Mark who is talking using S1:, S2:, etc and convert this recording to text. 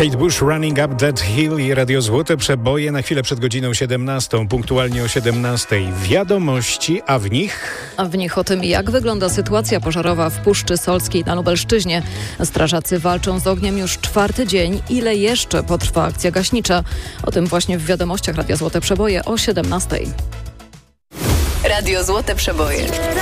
S1: Kate Bush, Running Up That Hill i Radio Złote Przeboje na chwilę przed godziną 17, punktualnie o 17. Wiadomości, a w nich
S2: o tym, jak wygląda sytuacja pożarowa w Puszczy Solskiej na Lubelszczyźnie. Strażacy walczą z ogniem już 4. dzień. Ile jeszcze potrwa akcja gaśnicza? O tym właśnie w wiadomościach Radia Złote Przeboje o 17.
S3: Radio Złote Przeboje.